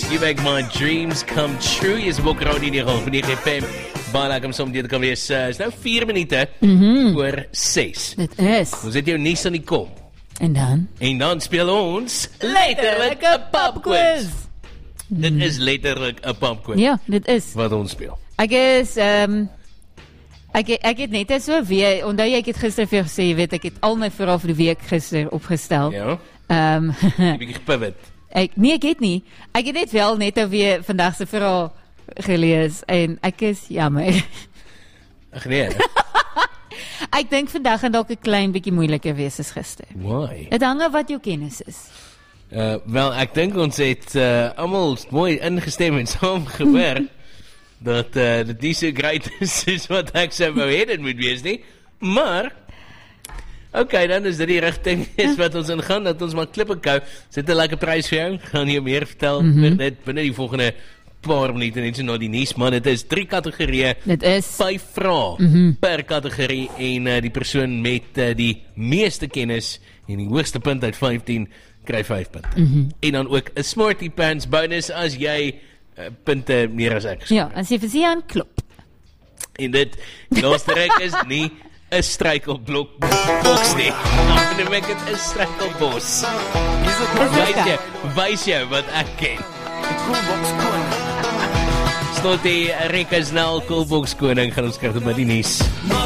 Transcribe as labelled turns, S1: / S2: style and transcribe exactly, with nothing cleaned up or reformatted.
S1: You make my dreams come true. Jy is wakker aan die nege van die F M. Baie lekker om som dit te kan wees. Uh, is nou vier minute
S2: mm-hmm.
S1: voor ses.
S2: Dit is.
S1: Ons het jou nuus aan die kop.
S2: En dan?
S1: En dan speel ons letterlik 'n popquiz. Mm. Dit is letterlik 'n popquiz.
S2: Ja, dit is.
S1: Wat ons speel.
S2: Ek is, um, ek, ek het net so weer, onthou jy, ek het gister vir jou gesê, jy weet, ek het al my vrae vir die week gister opgestel.
S1: Ja.
S2: Um,
S1: Jy bietjie gepivot.
S2: Ek, nee, ek het nie. Ek het net wel net weer vandag se vrae gelees en ek is jammer.
S1: Ag nee.
S2: Ek dink vandag gaan dalk 'n klein bietjie moeiliker wees as gister.
S1: Why?
S2: Dit hang af wat jou kennis is.
S1: Uh, wel, ek dink ons het uh, almal mooi ingestem en saam gewerk dat uh, dit nie so great is soos wat ek sou wou hê dit moet wees nie. Maar okay, dan is dit die rigting is wat ons ingaan, dat ons maar klippe kou. Sit 'n lekker prys vir jou. Gaan jy meer vertel
S2: mm-hmm.
S1: oor dit binne die volgende paar minute net so na die nuus, maar dit is drie kategorieë.
S2: Dit is
S1: vyf vrae
S2: mm-hmm.
S1: per kategorie en uh, die persoon met uh, die meeste kennis en die hoogste punt uit vyftien kry vyf punte.
S2: Mm-hmm.
S1: En dan ook 'n Smarty Pants bonus as jy uh, punte meer as ek.
S2: Ja, as jy vir sy aan klop.
S1: En dit laaste rek is nie 'n struikelblok boks nie. Dan noem ek dit 'n struikelbos. Wys jou, wys jou wat ek ken. Die Coolbox koning. Stot die Rika Snell Coolbox koning gaan ons kyk op by die nuus.